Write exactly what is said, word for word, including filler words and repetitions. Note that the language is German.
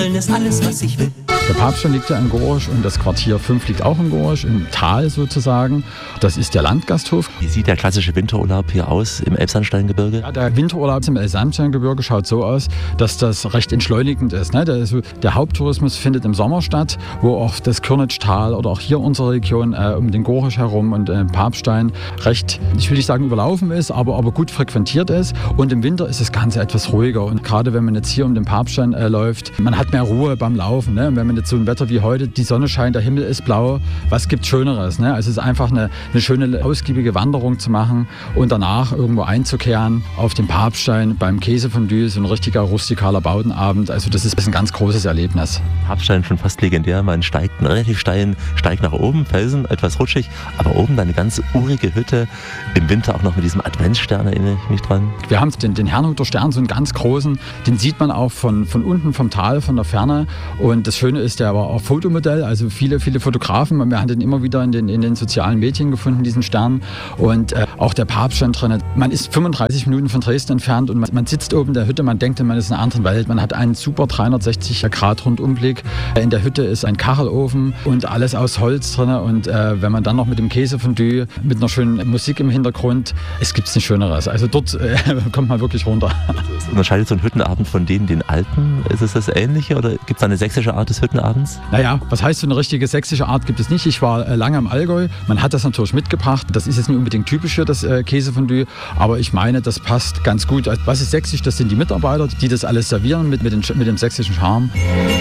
Köln ist alles, was ich will. Der Papststein liegt ja in Gorsch und das Quartier fünf liegt auch in Gorsch, im Tal sozusagen. Das ist der Landgasthof. Wie sieht der klassische Winterurlaub hier aus im Elbsandsteingebirge? Ja, der Winterurlaub im Elbsandsteingebirge schaut so aus, dass das recht entschleunigend ist. Ne? Der, also der Haupttourismus findet im Sommer statt, wo auch das Kürnitschtal oder auch hier unsere Region äh, um den Gorsch herum und äh, Papststein recht, ich will nicht sagen überlaufen ist, aber, aber gut frequentiert ist. Und im Winter ist das Ganze etwas ruhiger. Und gerade wenn man jetzt hier um den Papststein äh, läuft, man hat mehr Ruhe beim Laufen. Ne? Und wenn man jetzt so ein Wetter wie heute, die Sonne scheint, der Himmel ist blau, was gibt Schöneres? Ne? Also es ist einfach eine, eine schöne, ausgiebige Wanderung zu machen und danach irgendwo einzukehren auf den Papststein beim Käsefondue, so ein richtiger rustikaler Baudenabend. Also das ist ein ganz großes Erlebnis. Papststein schon fast legendär, man steigt einen relativ steilen Steig nach oben, Felsen, etwas rutschig, aber oben dann eine ganz urige Hütte, im Winter auch noch mit diesem Adventsstern, erinnere ich mich dran. Wir haben den, den Herrnhuter Stern, so einen ganz großen, den sieht man auch von, von unten vom Tal, von der Ferne und das Schöne ist, der war auch Fotomodell, also viele, viele Fotografen, wir haben den immer wieder in den, in den sozialen Medien gefunden, diesen Stern und äh, auch der Papststein drin. Man ist fünfunddreißig Minuten von Dresden entfernt und man, man sitzt oben in der Hütte, man denkt, man ist in einer anderen Welt, man hat einen super dreihundertsechzig Grad Rundumblick. In der Hütte ist ein Kachelofen und alles aus Holz drin und äh, wenn man dann noch mit dem Käsefondue, mit einer schönen Musik im Hintergrund, es gibt nichts Schöneres. Also dort äh, kommt man wirklich runter. Unterscheidet so ein Hüttenabend von denen den alten? Ist es das Ähnliche oder gibt es eine sächsische Art des Hüttenabends? Naja, was heißt so eine richtige sächsische Art gibt es nicht. Ich war äh, lange im Allgäu, man hat das natürlich mitgebracht. Das ist jetzt nicht unbedingt typisch für das äh, Käsefondue, aber ich meine, das passt ganz gut. Was ist sächsisch? Das sind die Mitarbeiter, die das alles servieren mit, mit, den, mit dem sächsischen Charme.